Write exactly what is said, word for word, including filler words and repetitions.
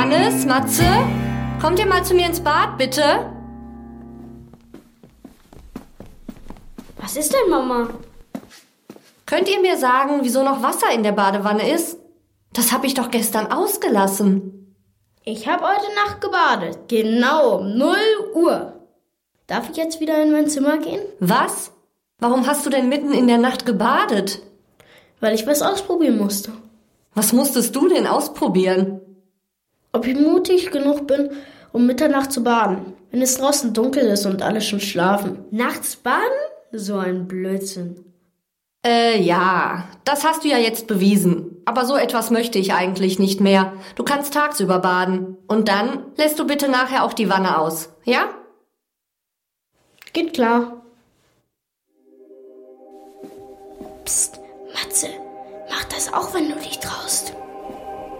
Johannes, Matze, kommt ihr mal zu mir ins Bad, bitte? Was ist denn, Mama? Könnt ihr mir sagen, wieso noch Wasser in der Badewanne ist? Das habe ich doch gestern ausgelassen. Ich habe heute Nacht gebadet. Genau um null Uhr. Darf ich jetzt wieder in mein Zimmer gehen? Was? Warum hast du denn mitten in der Nacht gebadet? Weil ich was ausprobieren musste. Was musstest du denn ausprobieren? Ob ich mutig genug bin, um Mitternacht zu baden, wenn es draußen dunkel ist und alle schon schlafen. Nachts baden? So ein Blödsinn. Äh, ja, das hast du ja jetzt bewiesen. Aber so etwas möchte ich eigentlich nicht mehr. Du kannst tagsüber baden. Und dann lässt du bitte nachher auch die Wanne aus, ja? Geht klar. Psst, Matze, mach das auch, wenn du dich traust.